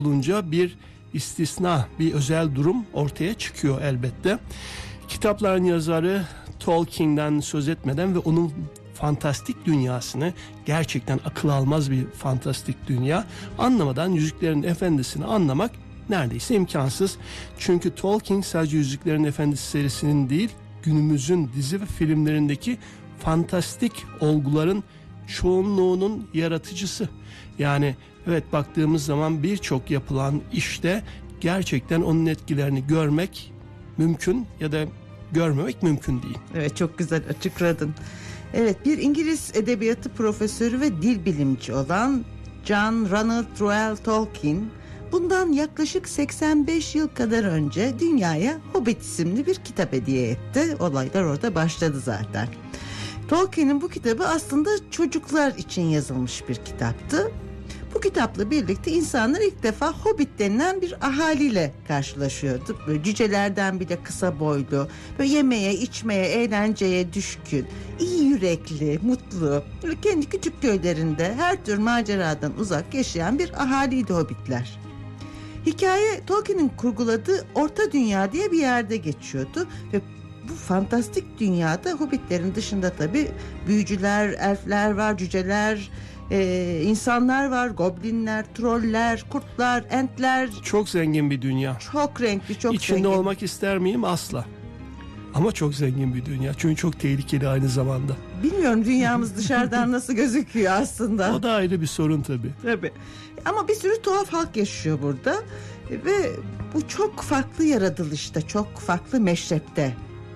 olunca bir istisna, bir özel durum ortaya çıkıyor elbette. Kitapların yazarı Tolkien'den söz etmeden ve onun fantastik dünyasını, gerçekten akıl almaz bir fantastik dünya, anlamadan Yüzüklerin Efendisi'ni anlamak neredeyse imkansız. Çünkü Tolkien sadece Yüzüklerin Efendisi serisinin değil, günümüzün dizi ve filmlerindeki fantastik olguların çoğunluğunun yaratıcısı. Yani evet, baktığımız zaman birçok yapılan işte gerçekten onun etkilerini görmek mümkün ya da görmemek mümkün değil. Evet, çok güzel açıkladın. Evet, bir İngiliz edebiyatı profesörü ve dil bilimci olan John Ronald Reuel Tolkien bundan yaklaşık 85 yıl kadar önce dünyaya Hobbit isimli bir kitap hediye etti. Olaylar orada başladı zaten. Tolkien'in bu kitabı aslında çocuklar için yazılmış bir kitaptı. Bu kitapla birlikte insanlar ilk defa Hobbit denilen bir ahaliyle karşılaşıyordu. Böyle cücelerden bile kısa boylu, böyle yemeye, içmeye, eğlenceye düşkün, iyi yürekli, mutlu, böyle kendi küçük köylerinde her tür maceradan uzak yaşayan bir ahaliydi Hobbitler. Hikaye Tolkien'in kurguladığı Orta Dünya diye bir yerde geçiyordu ve bu fantastik dünyada Hobbitlerin dışında tabii büyücüler, elfler var, cüceler, insanlar var, goblinler, troller, kurtlar, entler. Çok zengin bir dünya. Çok renkli, çok İçinde zengin. olmak ister miyim? Asla. Ama çok zengin bir dünya. Çünkü çok tehlikeli aynı zamanda. Bilmiyorum dünyamız dışarıdan nasıl gözüküyor aslında. O da ayrı bir sorun tabii. Tabii. Ama bir sürü tuhaf halk yaşıyor burada. Ve bu çok farklı yaratılışta, çok farklı meşrepte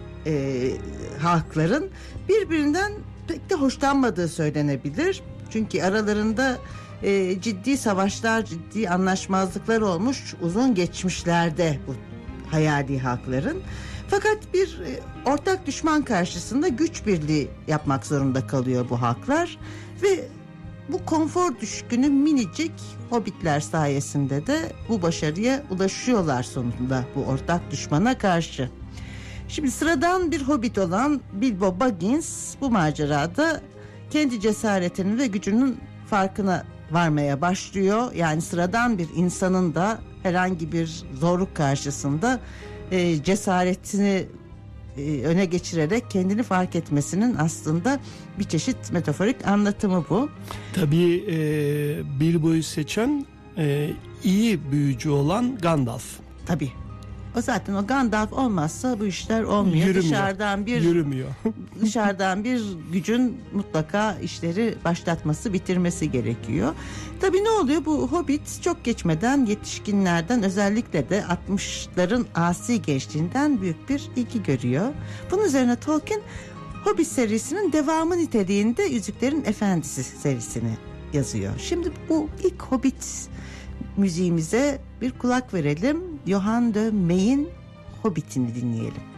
halkların birbirinden pek de hoşlanmadığı söylenebilir. Çünkü aralarında ciddi savaşlar, ciddi anlaşmazlıklar olmuş uzun geçmişlerde bu hayali halkların. Fakat bir ortak düşman karşısında güç birliği yapmak zorunda kalıyor bu halklar ve bu konfor düşkünü minicik hobbitler sayesinde de bu başarıya ulaşıyorlar sonunda bu ortak düşmana karşı. Şimdi sıradan bir hobbit olan Bilbo Baggins bu macerada kendi cesaretinin ve gücünün farkına varmaya başlıyor. Yani sıradan bir insanın da herhangi bir zorluk karşısında cesaretini öne geçirerek kendini fark etmesinin aslında bir çeşit metaforik anlatımı bu. Tabii Bilbo'yu seçen iyi büyücü olan Gandalf. Tabii. O zaten o Gandalf olmazsa bu işler olmuyor. Yürümüyor. Dışarıdan bir gücün mutlaka işleri başlatması, bitirmesi gerekiyor. Tabii ne oluyor? Bu Hobbit çok geçmeden yetişkinlerden, özellikle de 60'ların asi gençliğinden büyük bir ilgi görüyor. Bunun üzerine Tolkien Hobbit serisinin devamı niteliğinde Yüzüklerin Efendisi serisini yazıyor. Şimdi bu ilk Hobbit müziğimize bir kulak verelim. Johann de Meij'in Hobbit'ini dinleyelim.